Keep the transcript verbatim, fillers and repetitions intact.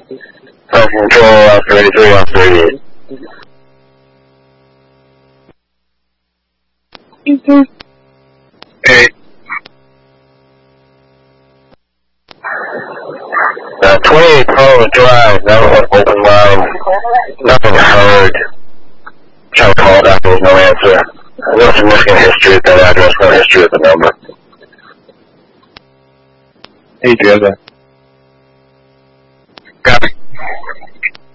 Control uh, thirty-three on thirty-eight. Mm-hmm. Hey. Uh, twenty-eight Pro Drive, that was an open line. Nothing heard. Trying to call back, there's no answer. No significant history at that address, no history at the number. Hey, Drizza. Copy.